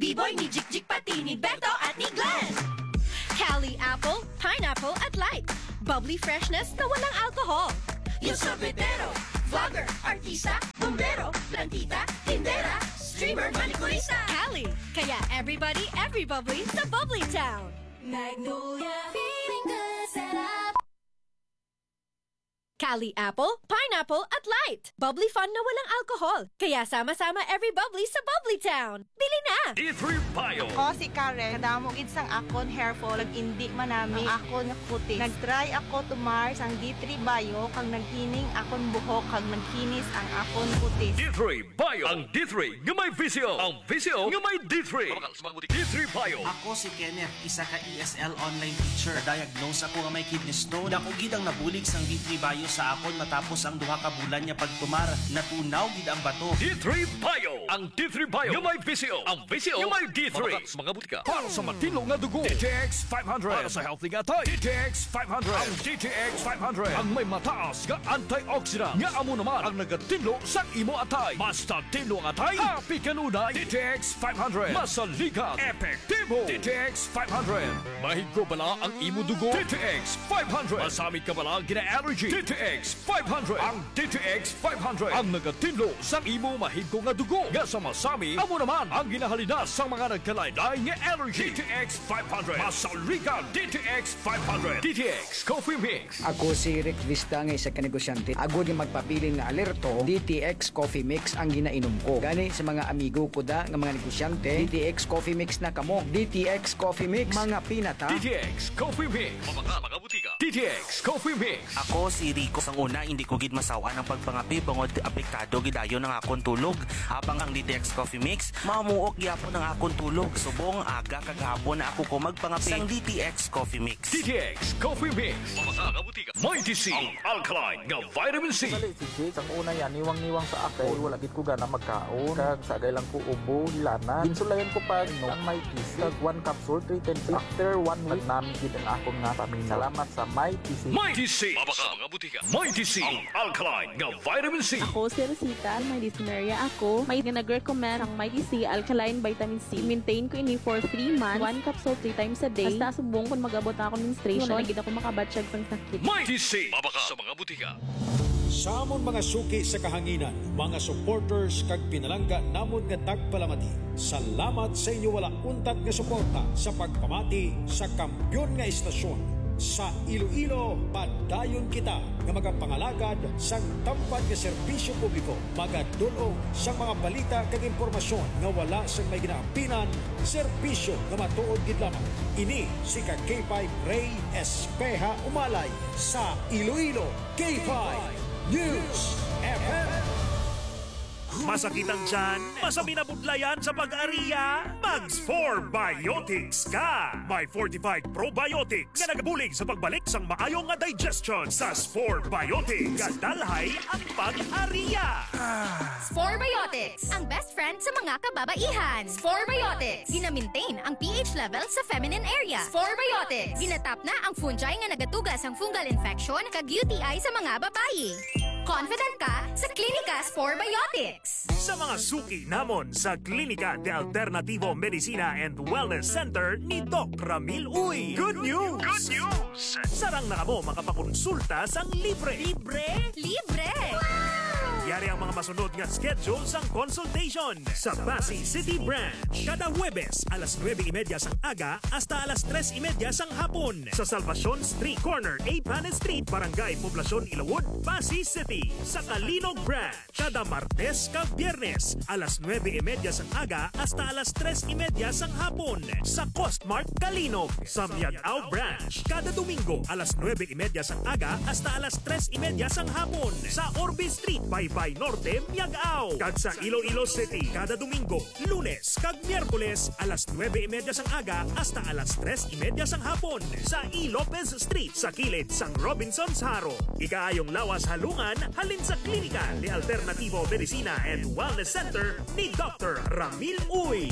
B-Boy, ni Jik-Jik, pati ni Beto at ni Glenn. Cali Apple, Pineapple at Light. Bubbly freshness na walang alcohol. Yung sobetero, vlogger, artista, bombero, plantita, tindera, streamer, manikurista. Cali, kaya everybody, every bubbly sa Bubbly Town. Magnolia, feeling good, sarap. Cali Apple, Pineapple at Light. Bubbly fun na walang alcohol. Kaya sama-sama every bubbly sa Bubbly Town. Bili na! D3 Bio. Ako si Karen, kadamong isang akon hair fall, indi manami akon nga kutis. Nag-try ako tumar sang D3 Bio, kang naghining akon buhok, kang naghinis ang akon kutis. D3 Bio. Ang D3 nga may visyo. Ang visyo nga may D3. D3 Bio. Ako si Kenneth, isa ka ESL online teacher. Diagnose ako nga may kidney stone. Dako gid ang nabulig sang D3 Bio sa akon matapos ang duha ka bulan niya pagtumar. Natunaw gid ang bato. D3 Bio. Ang D3 Bio nga may visyo. Ang visyo nga may D3. Mga butika. Para sa matino nga dugo. DTX 500. Para sa healthy nga tay. DTX 500. Ang DTX 500. Ang may mataas nga antioxidant. Nga amo naman ang nagatinlo sa imo atay. Basta tinlo ang atay. Happy kanunay. DTX 500. Masaligan. Epektibo. DTX 500. Mahigo bala ang imo dugo. DTX 500. Masamit ka bala gina-allergy. DTX 500. Ang DTX 500. Ang nagatinlo sa imo mahigo nga dugo. Nga sa masami, amo naman ang ginahalina sa mga nagkalaylay nga allergy. DTX 500. Masaligan. DTX 500. DTX Coffee Mix. Ako si Rick Vista nga isa ka negosyante. Ako di magpapili nga alerto, DTX Coffee Mix ang ginainom ko. Gani sa mga amigo ko da nga mga negosyante, DTX Coffee Mix na kamo. DTX Coffee Mix, mga pinata. DTX Coffee Mix. Mga butika. DTX Coffee Mix. Ako si Rico sang una hindi ko gid masawa ng pagpangapi bangod apektado gidayon ng akon tulog. Habang ang DTX Coffee Mix mamuok gyapon ng akon tulog. Subong aga kagahapon na ako ko magpangapi sang DTX Coffee Mix. DTX Coffee Mix. Mga butika. Mighty C. Ang alkaline nga vitamin C. Dali si Jake, ang una yan, niwang-niwang sa ako, wala gid ko gana magkaon, kag sagay lang ko ubo, hilana. Ginsulayan ko pa no, ang may TC, kag 1 capsule, 3 10 after 1 week, namin gid ang akong nga paminaw. Salamat sa may TC. Mighty C. Mga butika. Mighty C. Ang alkaline nga vitamin C. Ako si Rosita, may dysuria ako. May nag-recommend ang Mighty C Alkaline Vitamin C. Maintain ko ini for 3 months, 1 capsule 3 times a day. Basta subong kung mag-abot ako menstruation, wala gid ako makabatsyag sang sakit. Mighty C. Sa mga butika. Sa amon mga suki sa kahanginan, mga supporters kag pinalangga namon nga tagpalamati. Salamat sa inyo wala untat nga suporta sa pagpamati sa Kampiyon nga Istasyon. Sa Iloilo, padayon kita nga magapangalagad sang tampad nga serbisyo publiko, magadulong sang mga balita kag impormasyon nga wala sang may ginaapinan, serbisyo nga matuod gid lamang. Ini si K5 Ray Espeja Umalay sa Iloilo K5 News FM. Masakit ang tiyan? Masami na budlayan sa pag-ariya? Mags 4 Biotics ka! May fortified probiotics na nagabulig sa pagbalik sang maayong nga digestion sa Spore Biotics. Kadalhay ang pag-ariya! Spore Biotics, ang best friend sa mga kababaihan. Spore Biotics, gina-maintain ang pH level sa feminine area. Spore Biotics, ginatap na ang fungi nga nagatugas ang fungal infection kag UTI sa mga babae. Confident ka sa Klinika Spore Biotics. Sa mga suki namon sa Klinika de Alternativo Medicina and Wellness Center ni Doc Ramil Uy. Good news! Good news! Sarang na mo makapakonsulta sang libre. Libre? Libre! Yari ang mga masunod nga schedule sang consultation sa Pasig City Branch. Kada Huwebes, alas 9:30 sang aga hasta alas 3:30 sang hapon. Sa Salvacion Street Corner, A. Panes Street, Barangay Poblacion, Ilawod, Pasig City. Sa Kalinog Branch, kada Martes kag Biyernes, alas 9:30 sang aga hasta alas 3:30 sang hapon. Sa Costmart Kalinog. Sa Miagao Branch, kada Domingo, alas 9:30 sang aga hasta alas 3:30 sang hapon. Sa Orbe Street, Baybay Norte, Miagao. Kag sa Iloilo City, kada Domingo, Lunes kag Miyerkules, alas 9:30 sang aga hasta alas 3:30 sang hapon. Sa E. Lopez Street, sa kilid sang Robinson's Haro. Ikaayong lawas halungan, halin sa Klinika de Alternativo Medicina and Wellness Center ni Dr. Ramil Uy.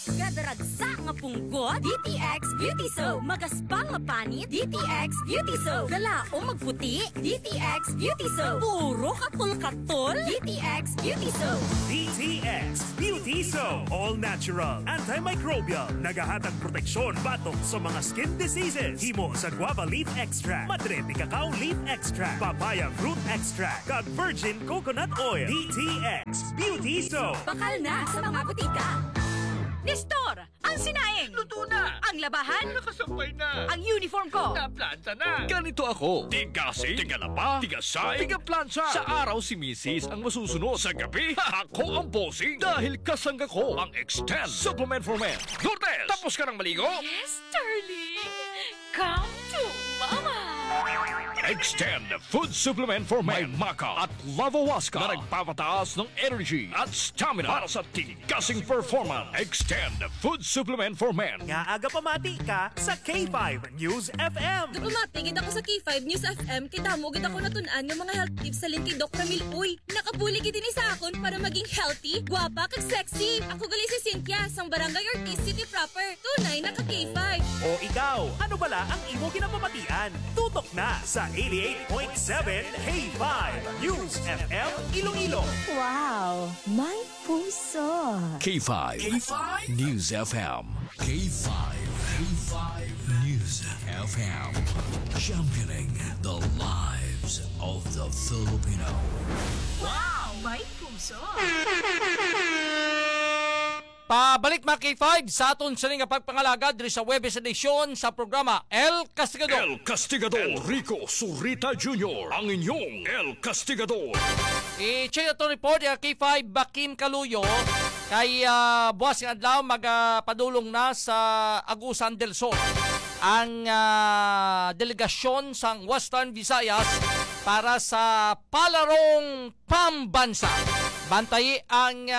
Gadaragsa nga punggot, DTX Beauty Soap. Magaspang nga panit, DTX Beauty Soap. Galaong magputi, DTX Beauty Soap. Puro katol-katol, DTX Beauty Soap. DTX Beauty Soap. All natural, antimicrobial, nagahatag proteksyon batok sa mga skin diseases. Himo sa guava leaf extract, madrete cacao leaf extract, papaya fruit extract, kag virgin coconut oil. DTX Beauty Soap. Bakal na sa mga butika. Nestor, ang sinaing. Luto na! Ang labahan. Nakasampay na! Ang uniform ko. Naplansa na! Ganito ako. Tigasi, tigalaba, tigasay, tigaplansa. Sa araw si Mrs. ang masusunod. Sa gabi, ako ang bossing. Dahil kasangga ko ang Extend Supplement for Men. Lourdes, tapos ka ng maligo? Yes, darling. Come to mama. Extend Food Supplement for Men. May maca at lavawaska na nagpapataas ng energy at stamina para sa tigasing performance. Extend Food Supplement for Men. Nga aga pamati ka sa K5 News FM. Pumati gid ako sa K5 News FM kay damo gid ako natun-an nga mga health tips sa link kay Doc Ramil. Uy, nakabuli gid ini sa akon para maging healthy, gwapa kag sexy. Ako gali si Cynthia sang Barangay Ortiz City proper. Tunay na ka K5. O ikaw, ano bala ang imo kinapamatian? Tutok na sa 88.7 K5 News FM Iloilo. Wow, may puso. K5. News FM. K5. News FM. Championing the lives of the Filipino. Wow, may puso. Pabalik mga K5 sa aton sa nga pagpangalaga diri sa Webes Edition sa programa El Castigador. El Castigador Rico Surita Jr. Ang inyong El Castigador. I-check ito report yung K5 Bakim Kaluyo kay buwas ng adlaw magpadulong na sa Agusan del Sol ang delegasyon sa Western Visayas para sa palarong pambansa. Bantay ang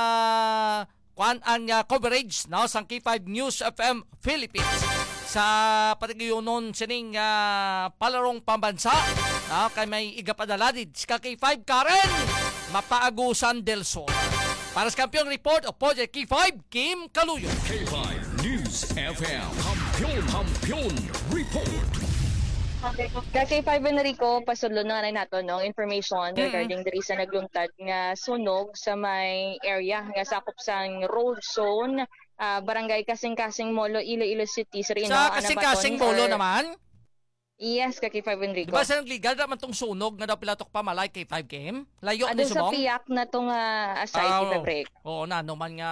coverage no sa K5 News FM Philippines sa patigyonon sining palarong pambansa kay may igapadalad sa K5 Karen Mapaagusan del Sol. Para sa kampyong report o Project K5 Kim Kaluyo. K5 News FM Kampiyon Report. Kay 5 Enrico, pasulod na rin nato no information regarding diri sa nagluntad nga sunog sa may area nga sakop sang road zone, barangay Kasing-Kasing Molo, Iloilo City. Sa Kasing-Kasing Molo naman? Yes, kay 5 Enrico. Diba sa legal naman tong sunog nga daw pilatok pa malay kay 5 game? Layo ni sa subong? piyak na tong site break. Oo na, naman nga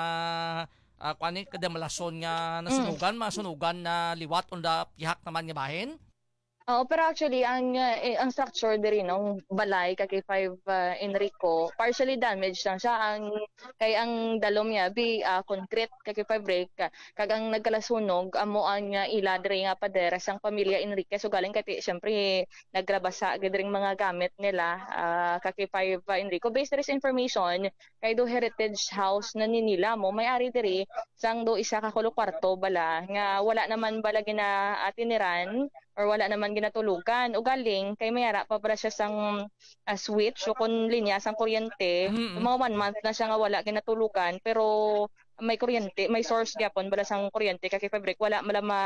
kuanit kada malason nga nasunugan, masunugan na liwat on the pihak naman nga bahin? Oo, pero actually, ang structure diri ng balay kay 5 Enrico, partially damaged lang siya. Kay ang dalom niya, concrete kay 5 break, kag ang nagkalasunog, amo ang ila diri nga padera sang pamilya Enrique. So galing kay siyempre nagrabasa gidring mga gamit nila kay 5 Enrico. Based diri sa information, kay do heritage house na ninila mo, may-ari diri sang do isa ka kwarto bala nga wala naman bala ginaatiniran or wala naman ginatulugan o galing kay mayara pa pala siya sang switch o kun linya sang kuryente. Mga 1 month na siya nga wala ginatulugan pero may kuryente, may source gyapon bala sang kuryente kay fabric wala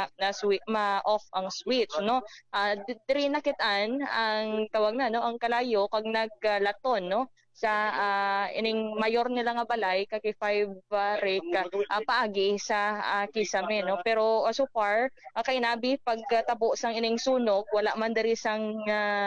ma-off ang switch no. Diri nakitaan ang tawag na no ang kalayo kag naglaton no sa ining mayor nila nga balay kay 5 rek paagi sa Kisame no pero so far kay nabi pagtabo sang ining sunog wala man diri sang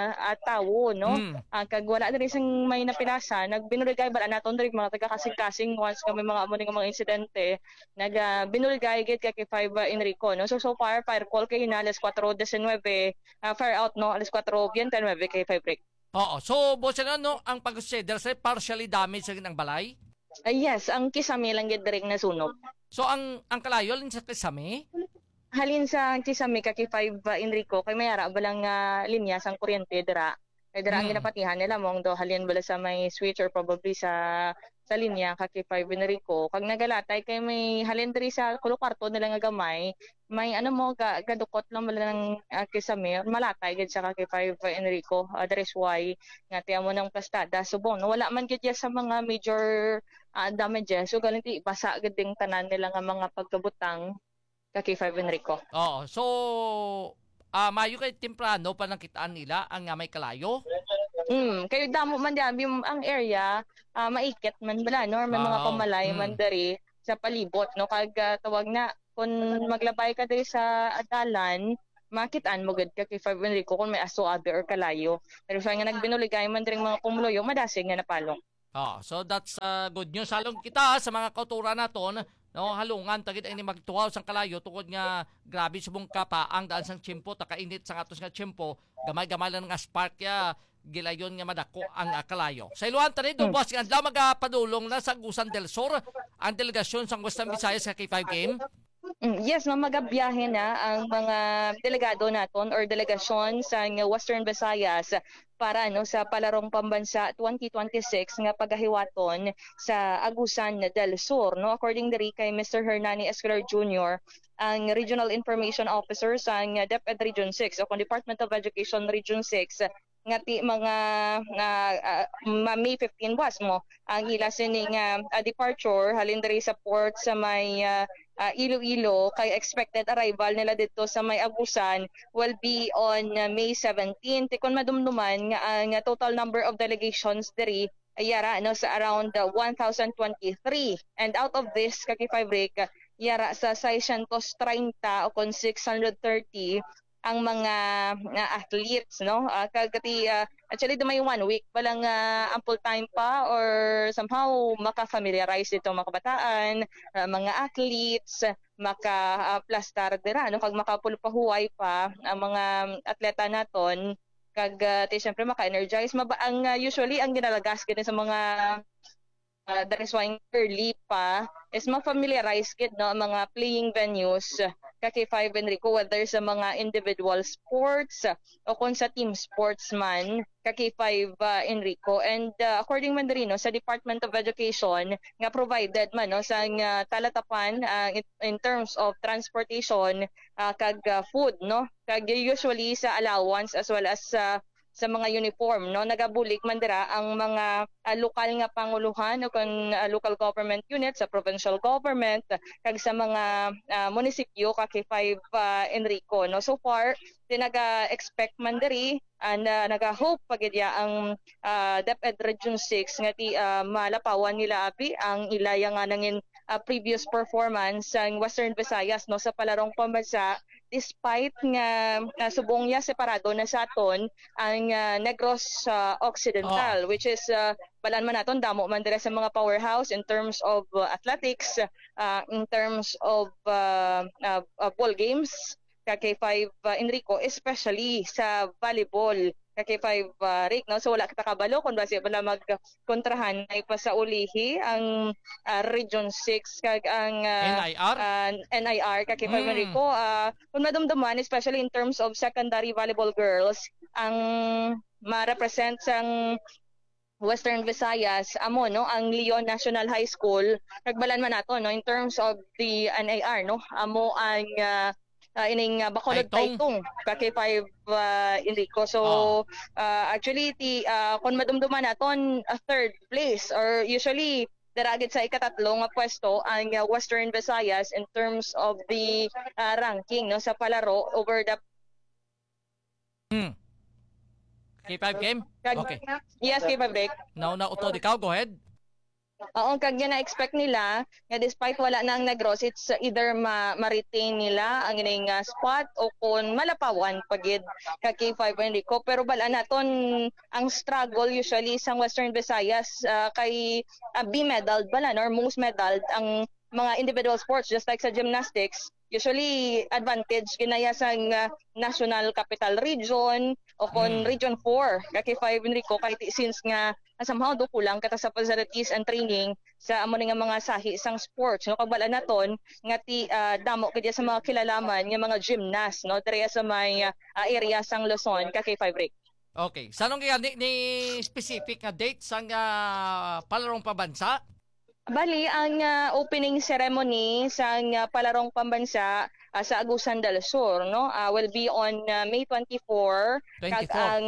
tawo no kag wala diri sang may napilasa nagbinulgay bala naton diri mga taga Kasing-Kasing once kami mga amo nga mga insidente binulgay gid kay 5 Enrico no so far fire call kay na alas 4:19 fire out no alas 4:29 kay 5 rek. Oo. So, boss no, ang pag-consider sa partially damaged ang balay? Yes, ang Kisame lang gid direk na sunog. So, ang kalayo lang sa Kisame? Halin sa Kisame kay 5 Enrico kay mayara balang linya sang kuryente dira. Kay dira ang ginapatihan nila mong do halin bala sa may switch or probably sa linya kay 5 Enrico. Kag nagalatay kay may halin diri sa kwarto nila nga gamay, may gadukot lang bala ng Kisame, malatay gid sa kay 5 Enrico. That is why nga tiyan mo ng plastada subong. Wala man gid sa mga major damages. So ganito basa gid ding tanan nila nga mga pagkabutang ka K5 Enrico. Oo. So mayo kay temprano pa nakitaan nila ang may kalayo. Kayo damo man diyan ang area maikit man bala no, may mga pamalay man diri sa palibot no, kag tawag na kung maglabay ka diri sa adalan, makitaan mo gud ka kay 5 Enrico kung may aso abi or kalayo. Pero sa nga nagbinuligay man diri mga pumuloyo, madasig nga napalong. So that's good news. Halong kita sa mga kauturan naton, no, halungan tagit ini magtuaw sang kalayo tungod nga grabe subong kapaang daan sang tiyempo, takainit sang atos nga tiyempo, gamay-gamay lang nga spark ya gilayon nga madako ang kalayo. Sa iluhan tani boss nga adlaw magapadulong na sa Agusan del Sur ang delegasyon sang Western Visayas sa K5 game. Yes, magabiyahe na ang mga delegado naton or delegasyon sa Western Visayas para no sa Palarong Pambansa 2026 nga pagahiwaton sa Agusan del Sur no, according diri kay Mr. Hernani Escolar Jr., ang Regional Information Officer sa DepEd Region 6 o Department of Education Region 6 nga ti mga May 15 was mo ang ila sining departure halin diri sa port sa may Iloilo, kay expected arrival nila dito sa may Agusan will be on May 17. Tikon madumduman nga ang total number of delegations diri ay yara no sa around 1,023, and out of this kaki-5 break yara sa 630 o kon 630 ang mga athletes no, kagati actually may 1 week palang ample time pa or somehow maka-familiarize ito mga kabataan, mga athletes, maka-plastar dira no, kag makapulpahuway pa ang mga atleta naton, kag siyempre maka-energize ang usually ang ginalagas gid sa mga that is why early pa is ma-familiarize kid no mga playing venues kay 5 Enrico, whether sa mga individual sports o kung sa team sports man kay 5 Enrico. And according man diri no sa Department of Education nga provided man no sa talatapan in terms of transportation kag food no, kag usually sa allowance as well as sa mga uniform no, nagabulik man dira ang mga lokal nga panguluhan o kung local government unit sa provincial government kag sa mga munisipyo kay 5 Enrico no. So far tinaga-expect man diri and naga-hope pagidya ang DepEd Region 6 nga ti malapawan nila abi ang ilaya nga nangin previous performance sa Western Visayas no sa Palarong Pambansa, despite nga subong ya separado na sa aton ang Negros Occidental, which is balan man naton damo man dira sa mga powerhouse in terms of athletics, in terms of ball games kay 5 Enrico, especially sa volleyball kay 5 Rick no. So wala kita kabalo kung basi wala magkontrahan ay pa sa ulihi ang Region 6 kag ang NIR kay 5 Enrico, kung madumduman especially in terms of secondary volleyball girls ang ma-represent sang Western Visayas amo no ang Leon National High School, nagbalan man nato no in terms of the NIR no, amo ang ining Bacolod Taytong kay 5 Enrico. So actually kung madumduman naton third place or usually daragit sa ikatatlo nga pwesto ang Western Visayas in terms of the ranking no sa palaro over the K5 game? Okay. Yes, K5 break. Now na utod ikaw, go ahead. Oo, kag na-expect nila nga despite wala na ang Negros, it's either ma-retain nila ang ining spot o kung malapawan pagid kay 5 Enrico. Pero bala naton ang struggle usually sa Western Visayas kay B-medaled bala or most medaled ang mga individual sports, just like sa gymnastics. Usually advantage ginaya sa National Capital Region o kon Region 4 kay 5 Enrico, kahit since nga somehow do kulang kata sa facilities and training sa amo nga mga sahi sang sports no, kagbala naton nga ti damo kay sa mga kilalaman nga mga gymnast no diri sa may area sang Luzon kay 5 break. Okay, sanong kaya ni specific nga date sang Palarong Pambansa? Bali, ang opening ceremony sa Palarong Pambansa sa Agusan del Sur, no? Will be on May 24. 24. Kag ang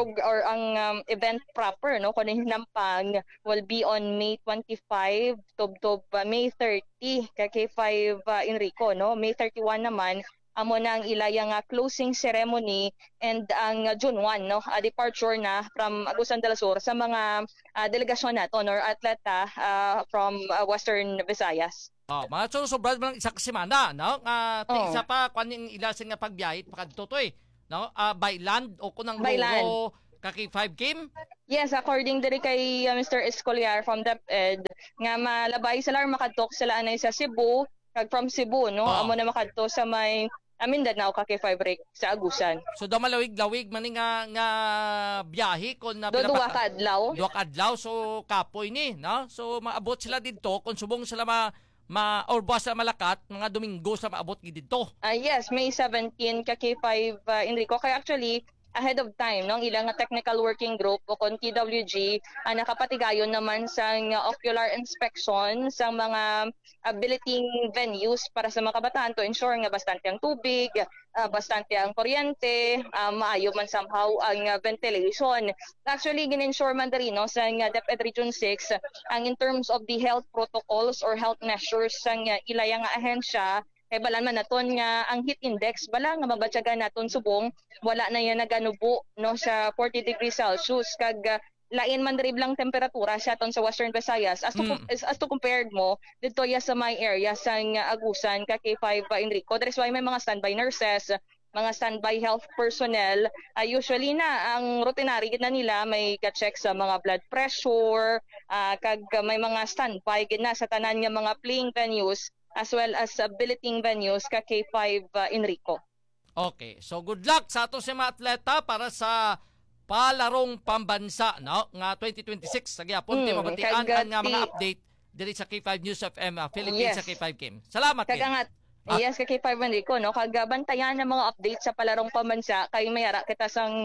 event proper, no, kuno hinampang will be on May 25 to May 30 kay K5 Enrico, no? May 31 naman amo na ang ilayang closing ceremony and ang June 1, no, departure na from Agusan del Sur sa mga delegasyon naton or atleta from Western Visayas. Mga susobra man isa ka semana, no? Isa pa kaning ilasin nga pagbiyahe pakadto to no? By land o kunang luro kaki 5 game? Yes, according diri kay Mr. Escoliar from DepEd nga malabay sila makadtok sila anay sa Cebu kag from Cebu, no? Amo na makadto sa may Mindanao kaki 5 break sa Agusan. So daw malawig-lawig man nga biyahe kon na duwa ka adlaw. Duwa ka adlaw so kapoy ni, no? So maabot sila didto kung subong sila or buwas sila malakat mga Domingo sa maabot gid didto. Yes, May 17 kaki 5 Enrico kay actually ahead of time, no, ang ilang technical working group o kon TWG nakapatigayon naman sa ocular inspection sa mga ability venues para sa mga kabataan to ensure nga bastante ang tubig, bastante ang kuryente, maayo man somehow ang ventilation. Actually, gin-ensure man diri, no, sa DepEd Region 6 ang in terms of the health protocols or health measures sa ilayang ahensya kay balan man naton nga ang heat index bala nga mabatyagan naton subong wala na yan naganubo, no, sa 40 degrees Celsius kag lain man diri lang temperatura sa aton sa Western Visayas as to compared mo dito ya sa my area sa Agusan kay K5 Enrico. That's why may mga standby nurses, mga standby health personnel. Usually na ang routinary na nila may ka-check sa mga blood pressure, kag may mga standby gid na sa tanan nga mga playing venues as well as billeting venues ka K5 Enrico. Okay, so good luck sa ato sa mga atleta para sa palarong pambansa, no, nga 2026 sa gyapon mabatian ang mga update diri sa K5 News FM Philippines sa K5 Game. Salamat kay. Yes, kay K5 Enrico, no, kag bantayan ang mga update sa palarong pambansa kay mayara kita sang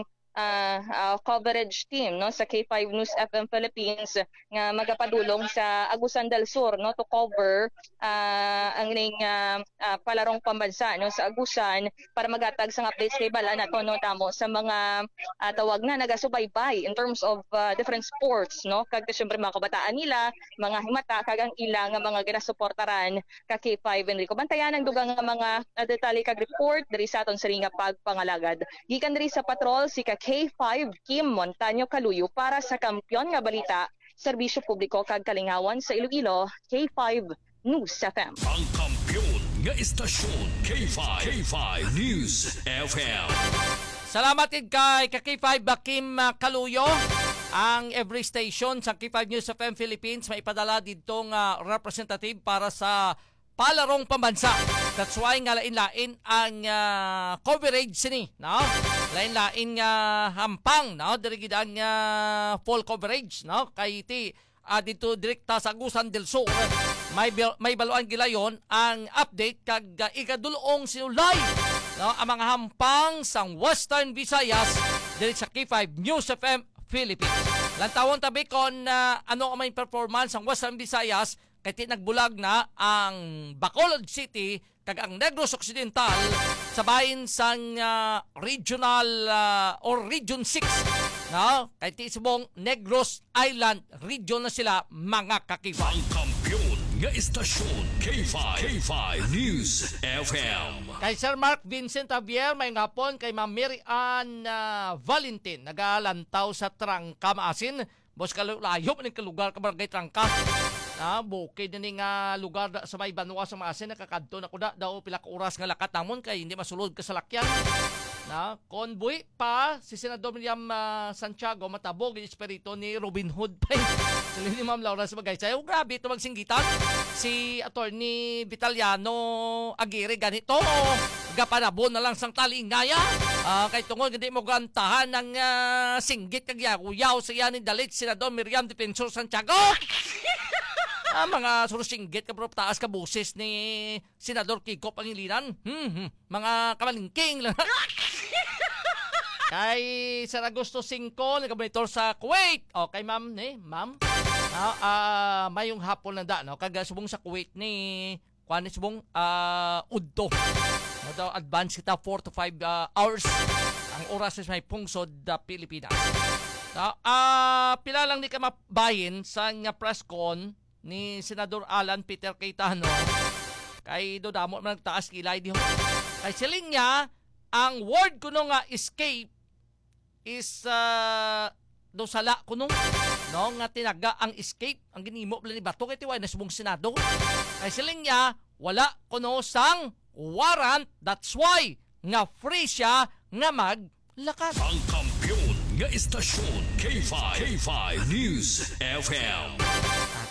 coverage team, no, sa K5 News FM Philippines nga magapadulong sa Agusan del Sur, no, to cover ang ning palarong pambansa, no, sa Agusan para magatag sang updates kay bala nato, no, tamo sa mga tawag na nagasubaybay in terms of different sports, no, kag syempre mga kabataan nila, mga himata kag ang ilang nga mga ginasuportaran ka K5 Enrico. Bantayan ang dugang nga mga detalye kag report diri sa aton sa ringa pagpangalagad. Gikan diri sa patrol si K5 Kim Montaño Kaluyo para sa Kampiyon nga Balita, Serbisyo Publiko kag Kalingawan sa Iloilo, K5 News FM. Ang kampiyon nga istasyon, K5 News FM. Salamat kay K5 Kim Kaluyo. Ang every station sa K5 News FM Philippines may ipadala ditong representative para sa palarong pambansa. That's why nga lain-lain ang coverage sini, no? Lain-lain nga hampang, no? Diri gid ang full coverage, no? Kay dito direkta sa Agusan del Sur. May baluan gilayon ang update kag ikadulong sinulay, no, ang mga hampang sang Western Visayas diri sa K5 News FM Philippines. Lantawon tabi kon ano ang may performance ang Western Visayas kay nagbulag na ang Bacolod City kag ang Negros Occidental sa bahin sang regional or Region 6, no? Kay subong Negros Island region na sila mga kakiwa. Ang kampiyon nga istasyon, K5 News FM. Kay Sir Mark Vincent Javier, may ngapon kay Ma'am Mary Ann Valentin, nagalantaw sa Trangka Maasin. Boss layo man ang lugar ka barangay Trangka. Bukid na nga lugar sa may Banwa sa Maasin, nakakadto na ko daw pila ka oras nga lakat namon kay hindi masulod ka sa lakyan. Convoy pa si Senador Miriam Santiago matabog yung espiritu ni Robin Hood pa. Sila ni Ma'am Laura sa bagay sayo. Grabe ito magsinggitan. Si Attorney Vitaliano Aguirre ganito. Gapanabo na lang sang talingaya. Kay tungod hindi mo gantahan ng singgit kag yaw sa yan ni dalit Senador Miriam Defensor Santiago. Mga surusinggit ka pero taas ka buses ni Senador Kiko Pangilinan. Mga kamalingking lang. Kay Sir Agosto 5, nagabonitor sa Kuwait. Okay, ma'am. Mayong hapon na da, no? Kagasubong sa Kuwait ni kuan subong udto. No daw advance kita 4 to 5 hours ang oras sa may pungsod da Pilipinas. Pila lang ni ka mabahin sa nga press con ni Senador Alan Peter Cayetano kay do damo man nagtaas kilay di ho. Kay siling niya ang word kuno nga escape is do sala kuno no nga tinaga ang escape ang ginimo bala ni Bato kay tiway na subong Senado. Kay siling niya wala kuno sang warrant, that's why nga free siya nga maglakas. Ang kampiyon nga istasyon K5 News FM.